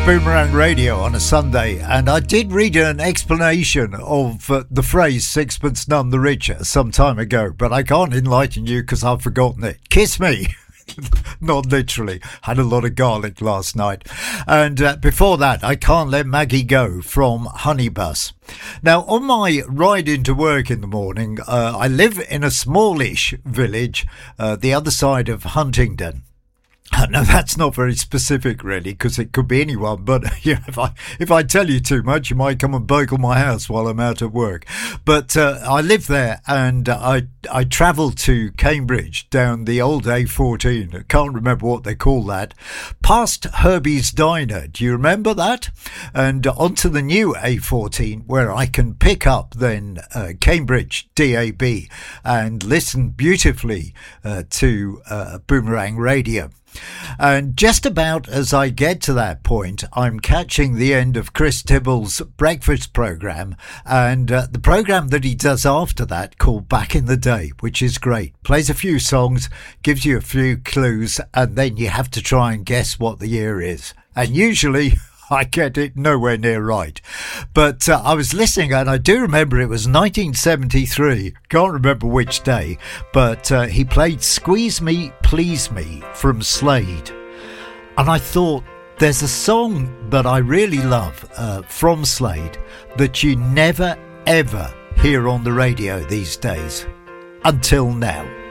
Boomerang Radio on a Sunday, and I did read an explanation of the phrase "sixpence none the richer" some time ago, but I can't enlighten you because I've forgotten it. Kiss me. Not literally. Had a lot of garlic last night. And before that, I Can't Let Maggie Go from Honeybus. Now, on my ride into work in the morning, I live in a smallish village, the other side of Huntingdon. No, that's not very specific, really, because it could be anyone. But you know, if I tell you too much, you might come and burgle my house while I'm out at work. But I live there, and I travel to Cambridge down the old A14. I can't remember what they call that. Past Herbie's Diner. Do you remember that? And onto the new A14, where I can pick up then Cambridge DAB and listen beautifully to Boomerang Radio. And just about as I get to that point, I'm catching the end of Chris Tibble's breakfast programme, and the programme that he does after that called Back in the Day, which is great. Plays a few songs, gives you a few clues, and then you have to try and guess what the year is. And usually I get it nowhere near right. But I was listening, and I do remember it was 1973. Can't remember which day. But he played Squeeze Me, Please Me from Slade. And I thought, there's a song that I really love from Slade that you never, ever hear on the radio these days. Until now.